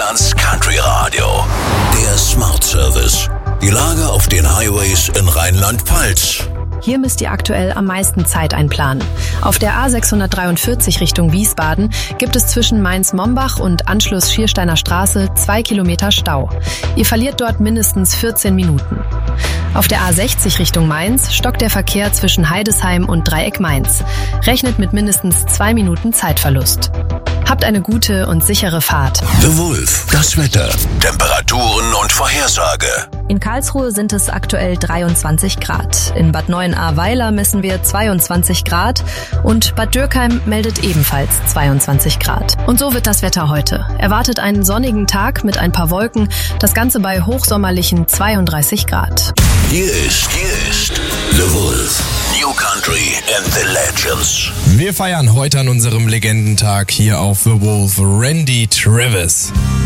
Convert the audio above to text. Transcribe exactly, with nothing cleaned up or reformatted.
Rheinlands Country Radio. Der Smart Service. Die Lage auf den Highways in Rheinland-Pfalz. Hier müsst ihr aktuell am meisten Zeit einplanen. Auf der A sechshundertdreiundvierzig Richtung Wiesbaden gibt es zwischen Mainz-Mombach und Anschluss Schiersteiner Straße zwei Kilometer Stau. Ihr verliert dort mindestens vierzehn Minuten. Auf der A sechzig Richtung Mainz stockt der Verkehr zwischen Heidesheim und Dreieck Mainz. Rechnet mit mindestens zwei Minuten Zeitverlust. Habt eine gute und sichere Fahrt. The Wolf, das Wetter, Temperaturen und Vorhersage. In Karlsruhe sind es aktuell dreiundzwanzig Grad. In Bad Neuenahr-Weiler messen wir zweiundzwanzig Grad und Bad Dürkheim meldet ebenfalls zweiundzwanzig Grad. Und so wird das Wetter heute. Erwartet einen sonnigen Tag mit ein paar Wolken, das Ganze bei hochsommerlichen zweiunddreißig Grad. Hier ist, hier ist The Wolf. New Country and the Legends. Wir feiern heute an unserem Legendentag hier auf The Wolf Randy Travis.